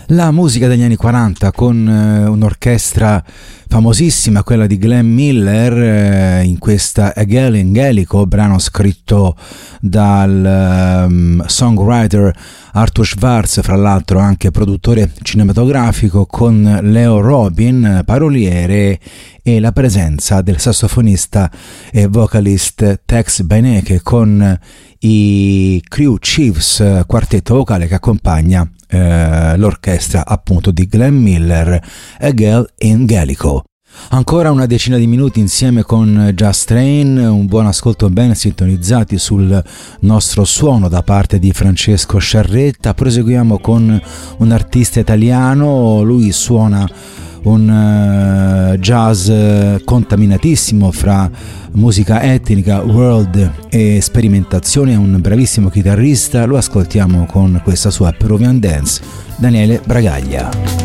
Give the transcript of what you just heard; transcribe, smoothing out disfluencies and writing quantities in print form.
La musica degli anni 40 con un'orchestra famosissima, quella di Glenn Miller, in questa Hegel in Gaelico, brano scritto dal songwriter Arthur Schwartz, fra l'altro anche produttore cinematografico, con Leo Robin, paroliere, e la presenza del sassofonista e vocalist Tex Beinecke con i Crew Chiefs, quartetto vocale che accompagna l'orchestra appunto di Glenn Miller, Hegel in Gaelico. Ancora una decina di minuti insieme con Just Train, un buon ascolto ben sintonizzati sul nostro suono da parte di Francesco Sciarretta. Proseguiamo con un artista italiano, lui suona un jazz contaminatissimo fra musica etnica, world e sperimentazione, è un bravissimo chitarrista, lo ascoltiamo con questa sua Peruvian Dance, Daniele Bragaglia.